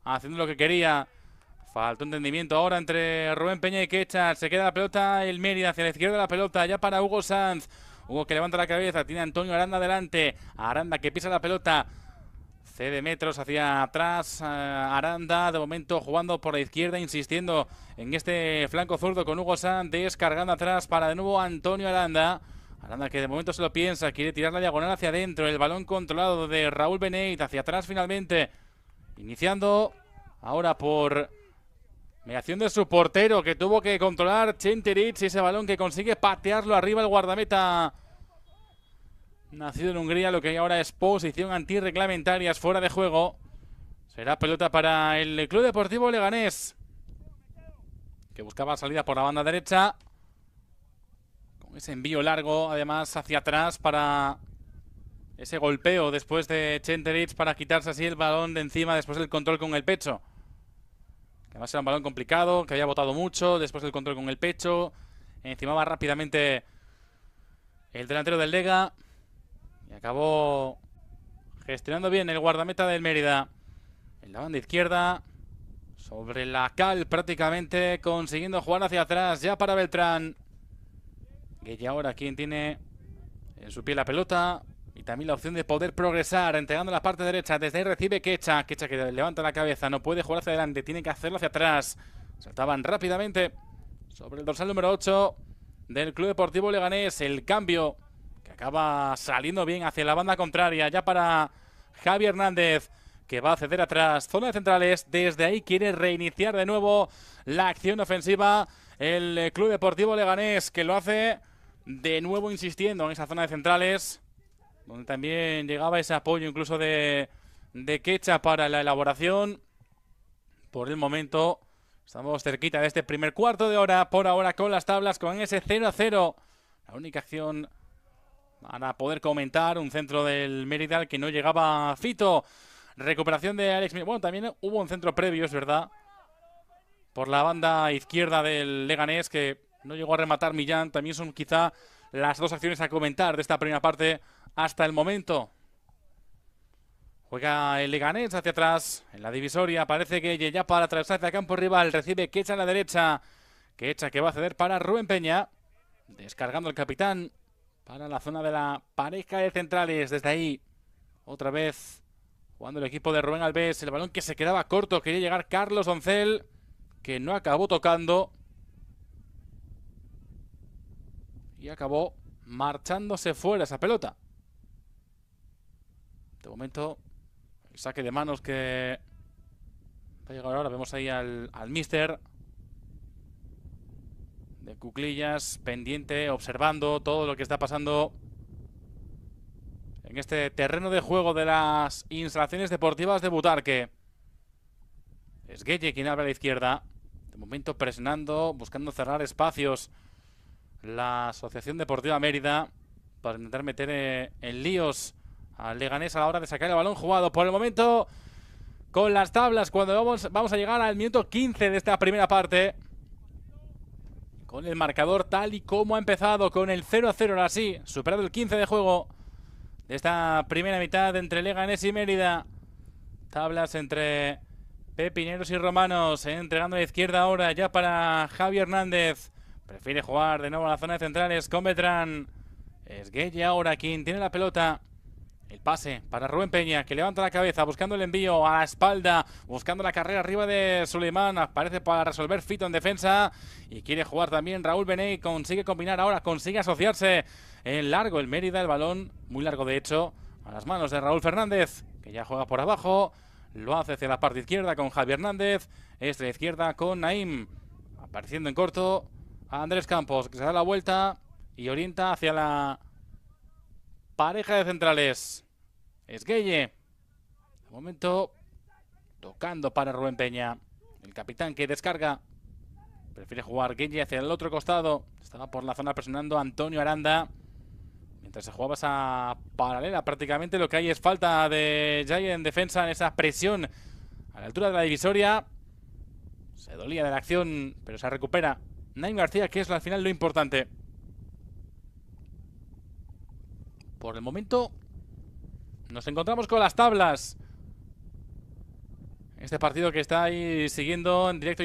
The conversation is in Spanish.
haciendo lo que quería. Faltó entendimiento ahora entre Rubén Peña y Quecha. Se queda la pelota el Mérida hacia la izquierda de la pelota. Ya para Hugo Sanz. Hugo que levanta la cabeza. Tiene a Antonio Aranda delante. Aranda que pisa la pelota. Cede metros hacia atrás. Aranda de momento jugando por la izquierda. Insistiendo en este flanco zurdo con Hugo Sanz. Descargando atrás para de nuevo Antonio Aranda. Aranda que de momento se lo piensa. Quiere tirar la diagonal hacia adentro. El balón controlado de Raúl Beneit. Hacia atrás finalmente. Iniciando ahora por mediación de su portero, que tuvo que controlar Chenteric, y ese balón que consigue patearlo arriba el guardameta nacido en Hungría. Lo que hay ahora es posición antirreglamentaria, es fuera de juego. Será pelota para el Club Deportivo Leganés, que buscaba salida por la banda derecha, con ese envío largo además hacia atrás para ese golpeo después de Chenteric, para quitarse así el balón de encima después del control con el pecho. Además era un balón complicado, que había botado mucho. Después del control con el pecho, encimaba rápidamente el delantero del Lega y acabó gestionando bien el guardameta del Mérida en la banda izquierda, sobre la cal prácticamente, consiguiendo jugar hacia atrás ya para Beltrán. Gueye ahora quien tiene en su pie la pelota y también la opción de poder progresar, entregando la parte derecha. Desde ahí recibe Quecha. Quecha que levanta la cabeza. No puede jugar hacia adelante. Tiene que hacerlo hacia atrás. Saltaban rápidamente sobre el dorsal número 8 del Club Deportivo Leganés. El cambio que acaba saliendo bien hacia la banda contraria. Ya para Javi Hernández, que va a ceder atrás. Zona de centrales. Desde ahí quiere reiniciar de nuevo la acción ofensiva el Club Deportivo Leganés, que lo hace de nuevo insistiendo en esa zona de centrales, donde también llegaba ese apoyo incluso de Quecha para la elaboración. Por el momento estamos cerquita de este primer cuarto de hora, por ahora con las tablas, con ese 0-0. La única acción para poder comentar, un centro del Mérida que no llegaba Fito. Recuperación de Alex. Bueno, también hubo un centro previo, es verdad, por la banda izquierda del Leganés, que no llegó a rematar Millán. También son quizá las dos acciones a comentar de esta primera parte hasta el momento. Juega el Leganés hacia atrás en la divisoria. Parece que ya para atravesar hacia el campo rival. Recibe Quecha a la derecha. Quecha que va a ceder para Rubén Peña. Descargando el capitán para la zona de la pareja de centrales. Desde ahí, otra vez jugando el equipo de Rubén Alves. El balón que se quedaba corto. Quería llegar Carlos Doncel, que no acabó tocando y acabó marchándose fuera esa pelota. De momento, el saque de manos que va a llegar ahora. Vemos ahí al míster de cuclillas, pendiente, observando todo lo que está pasando en este terreno de juego de las instalaciones deportivas de Butarque. Es Gueye quien abre a la izquierda. De momento presionando, buscando cerrar espacios la Asociación Deportiva Mérida, para intentar meter en líos al Leganés a la hora de sacar el balón jugado. Por el momento, con las tablas, cuando vamos a llegar al minuto 15 de esta primera parte, con el marcador tal y como ha empezado, con el 0-0 ahora sí, superado el 15 de juego de esta primera mitad entre Leganés y Mérida. Tablas entre Pepineros y Romanos, entregando a la izquierda ahora ya para Javi Hernández. Prefiere jugar de nuevo a la zona de centrales con Beltrán. Es Gueye ahora quien tiene la pelota. El pase para Rubén Peña, que levanta la cabeza buscando el envío a la espalda, buscando la carrera arriba de Suleimán. Aparece para resolver Fito en defensa y quiere jugar también Raúl Beneit. Consigue combinar ahora, consigue asociarse en largo el Mérida. El balón, muy largo de hecho, a las manos de Raúl Fernández, que ya juega por abajo. Lo hace hacia la parte izquierda con Javi Hernández. Esta izquierda con Naim. Apareciendo en corto a Andrés Campos, que se da la vuelta y orienta hacia la pareja de centrales. Es Gueye. De momento, tocando para Rubén Peña. El capitán que descarga. Prefiere jugar Gueye hacia el otro costado. Estaba por la zona presionando Antonio Aranda. Mientras se jugaba esa paralela, prácticamente lo que hay es falta de Jay en defensa, en esa presión a la altura de la divisoria. Se dolía de la acción, pero se recupera Naim García, que es al final lo importante. Por el momento nos encontramos con las tablas Este partido que está ahí siguiendo en directo